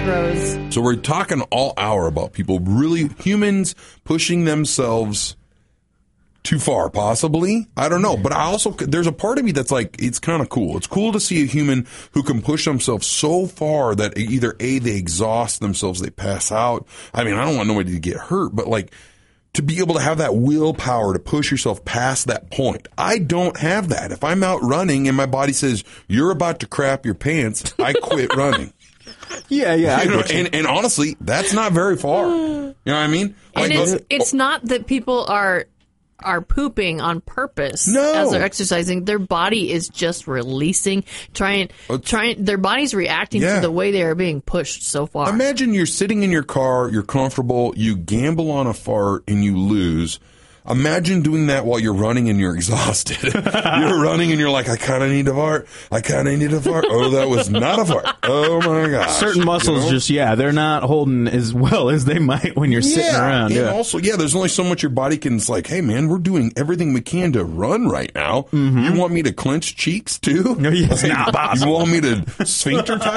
throws. So we're talking all hour about humans pushing themselves too far, possibly. I don't know. But there's a part of me that's like, it's kind of cool. It's cool to see a human who can push themselves so far that either A, they exhaust themselves, they pass out. I mean, I don't want nobody to get hurt, but like, to be able to have that willpower to push yourself past that point. I don't have that. If I'm out running and my body says, you're about to crap your pants, I quit running. Yeah. And honestly, that's not very far. You know what I mean? And it's not that people are pooping on purpose as they're exercising. Their body is just releasing, their body's reacting to the way they are being pushed so far. Imagine you're sitting in your car, you're comfortable, you gamble on a fart and you lose. Imagine doing that while you're running and you're exhausted. You're running and you're like, I kind of need to fart. Oh, that was not a fart. Oh, my gosh. Certain muscles they're not holding as well as they might when you're sitting around. And also, there's only so much your body can. It's like, hey, man, we're doing everything we can to run right now. Mm-hmm. You want me to clench cheeks, too? No, it's not possible. You want me to sphincter tie?